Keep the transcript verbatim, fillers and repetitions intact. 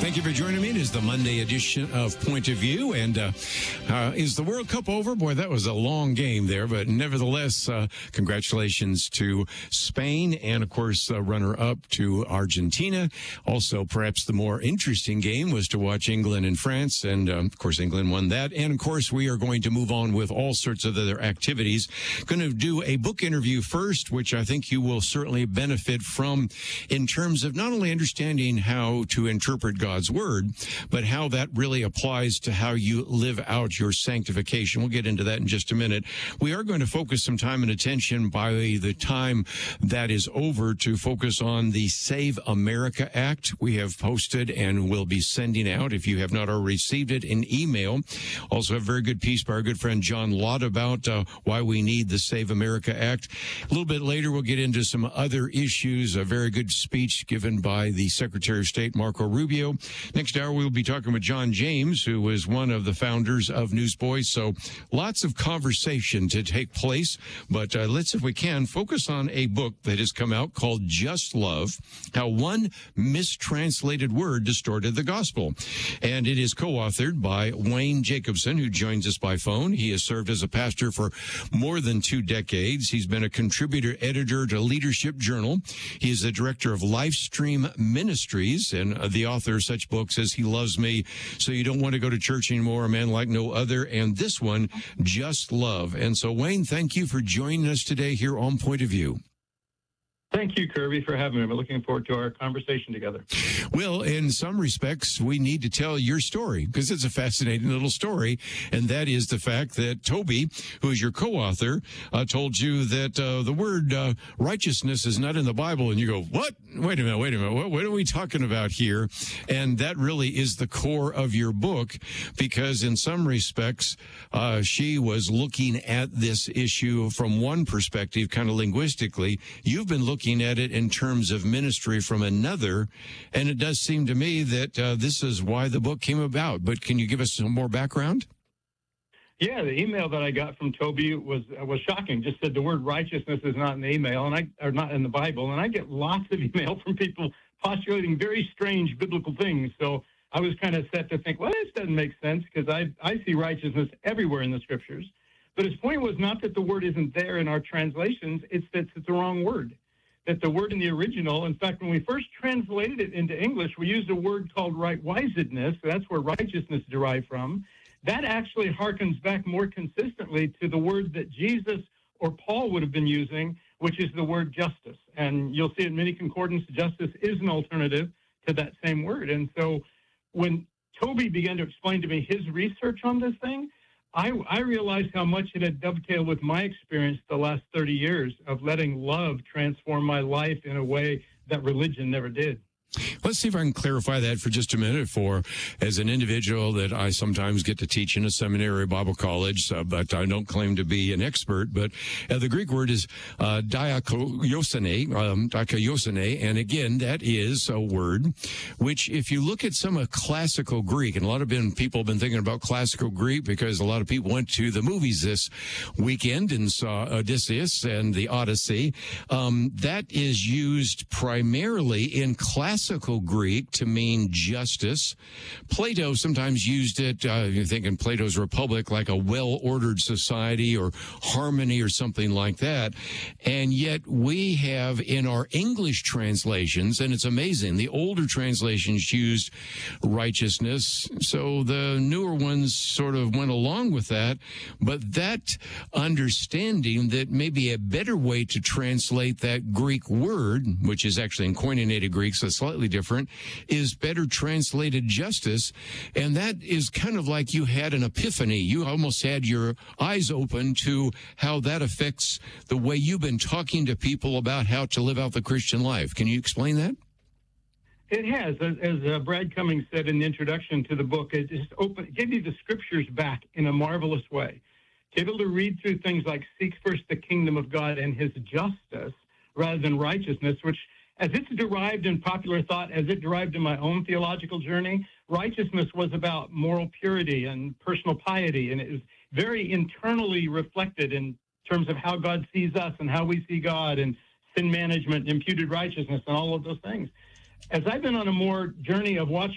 Thank you for joining me. It is the Monday edition of Point of View. And uh, uh, is the World Cup over? Boy, that was a long game there. But nevertheless, uh, congratulations to Spain and, of course, uh, runner-up to Argentina. Also, perhaps the more interesting game was to watch England and France. And, um, of course, England won that. And, of course, we are going to move on with all sorts of other activities. Going to do a book interview first, which I think you will certainly benefit from in terms of not only understanding how to interpret God's Word, but how that really applies to how you live out your sanctification. We'll get into that in just a minute. We are going to focus some time and attention by the time that is over to focus on the Save America Act. We have posted and will be sending out, if you have not already received it, in email. Also, a very good piece by our good friend John Lott about uh, why we need the Save America Act. A little bit later, we'll get into some other issues. A very good speech given by the Secretary of State, Marco Rubio. Next hour, we'll be talking with John James, who was one of the founders of Newsboys. So lots of conversation to take place. But uh, let's, if we can, focus on a book that has come out called Just Love, How One Mistranslated Word Distorted the Gospel. And it is co-authored by Wayne Jacobson, who joins us by phone. He has served as a pastor for more than two decades. He's been a contributor editor to Leadership Journal. He is the director of Livestream Ministries and uh, the author of such books as He Loves Me, So You Don't Want to Go to Church Anymore, A Man Like No Other, and this one, Just Love. And so, Wayne, thank you for joining us today here on Point of View. Thank you, Kirby, for having me. We're looking forward to our conversation together. Well, in some respects, we need to tell your story because it's a fascinating little story. And that is the fact that Toby, who is your co-author, uh, told you that uh, the word uh, righteousness is not in the Bible. And you go, what? Wait a minute, wait a minute. What, what are we talking about here? And that really is the core of your book because in some respects, uh, she was looking at this issue from one perspective, kind of linguistically. You've been looking looking at it in terms of ministry from another, and it does seem to me that uh, this is why the book came about. But can you give us some more background? Yeah, the email that I got from Toby was was shocking. Just said the word righteousness is not in the email, and I or not in the Bible, and I get lots of email from people postulating very strange biblical things. So I was kind of set to think, well, this doesn't make sense because I I see righteousness everywhere in the Scriptures. But his point was not that the word isn't there in our translations; it's that it's the wrong word. That the word in the original, in fact, when we first translated it into English, we used a word called right-wisedness. That's where righteousness derived from. That actually harkens back more consistently to the word that Jesus or Paul would have been using, which is the word justice. And you'll see in many concordance, justice is an alternative to that same word. And so when Toby began to explain to me his research on this thing, I, I realized how much it had dovetailed with my experience the last thirty years of letting love transform my life in a way that religion never did. Let's see if I can clarify that for just a minute. For as an individual that I sometimes get to teach in a seminary, Bible college, uh, but I don't claim to be an expert. But uh, the Greek word is uh, diakaiosune, um, diakaiosune, and again, that is a word which, if you look at some of classical Greek, and a lot of been, people have been thinking about classical Greek because a lot of people went to the movies this weekend and saw Odysseus and the Odyssey. Um, that is used primarily in classical Classical Greek to mean justice. Plato sometimes used it, uh, you think in Plato's Republic, like a well-ordered society or harmony or something like that. And yet we have in our English translations, and it's amazing, the older translations used righteousness, so the newer ones sort of went along with that. But that understanding that maybe a better way to translate that Greek word, which is actually in Koine Greek, so it's slightly different, is better translated justice. And that is kind of like you had an epiphany. You almost had your eyes open to how that affects the way you've been talking to people about how to live out the Christian life. Can you explain that? It has. As, as uh, Brad Cummings said in the introduction to the book, it just opened, gave you the Scriptures back in a marvelous way. To be able to read through things like seek first the kingdom of God and his justice rather than righteousness, which as it's derived in popular thought, as it derived in my own theological journey, righteousness was about moral purity and personal piety, and it was very internally reflected in terms of how God sees us and how we see God, and sin management, imputed righteousness, and all of those things. As I've been on a more journey of watching